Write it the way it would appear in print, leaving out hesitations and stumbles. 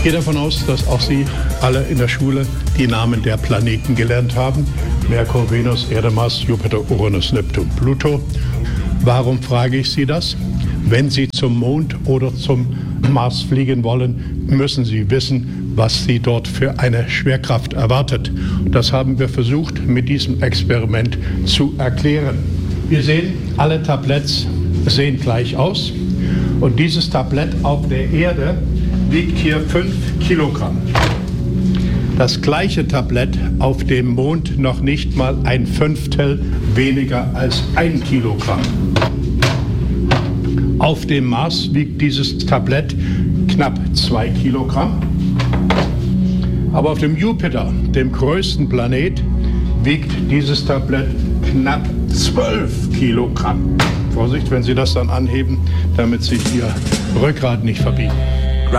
gehe davon aus, dass auch Sie alle in der Schule die Namen der Planeten gelernt haben. Merkur, Venus, Erde, Mars, Jupiter, Uranus, Neptun, Pluto. Warum frage ich Sie das? Wenn Sie zum Mond oder zum Mars fliegen wollen, müssen Sie wissen, was Sie dort für eine Schwerkraft erwartet. Das haben wir versucht, mit diesem Experiment zu erklären. Wir sehen, alle Tabletts sehen gleich aus. Und dieses Tablett auf der Erde wiegt hier 5 Kilogramm. Das gleiche Tablett auf dem Mond noch nicht mal ein Fünftel weniger als 1 Kilogramm. Auf dem Mars wiegt dieses Tablett knapp 2 Kilogramm. Aber auf dem Jupiter, dem größten Planet, wiegt dieses Tablett knapp 12 Kilogramm. Vorsicht, wenn Sie das dann anheben, damit sich Ihr Rückgrat nicht verbiegt.